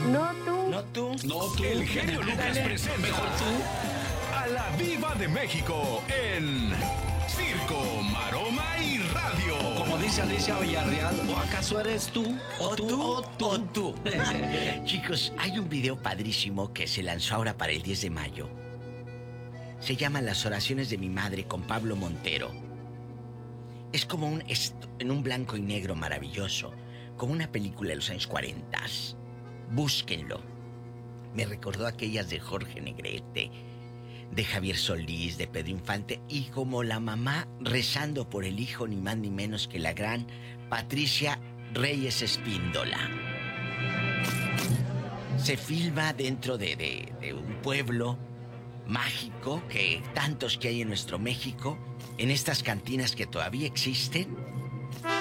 No tú. No tú. No tú. El genio Lucas Dale, presenta mejor tú. a la Diva de México en Circo, Maroma y Radio. Como dice Alicia Villarreal, ¿o acaso eres tú? O tú. Chicos, hay un video padrísimo que se lanzó ahora para el 10 de mayo. Se llama Las oraciones de mi madre con Pablo Montero. Es como en un blanco y negro maravilloso, como una película de los años 40. Búsquenlo. Me recordó aquellas de Jorge Negrete, de Javier Solís, de Pedro Infante, y como la mamá rezando por el hijo, ni más ni menos que la gran Patricia Reyes Espíndola. Se filma dentro de un pueblo mágico, que tantos que hay en nuestro México, en estas cantinas que todavía existen,